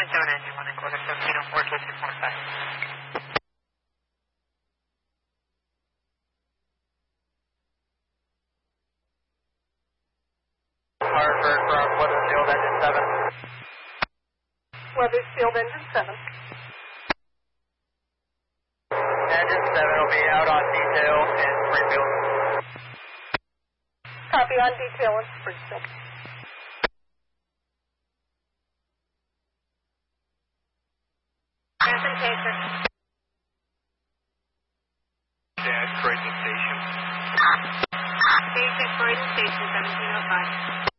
engine 1 and quarter 1704, case 245. Hartford from Weathersfield, engine 7. Weathersfield, engine 7. Engine 7 will be out on detail in Springfield. Copy on detail in Springfield. Presentation. Dad, Croydon Station. Station, Croydon Station, 1705.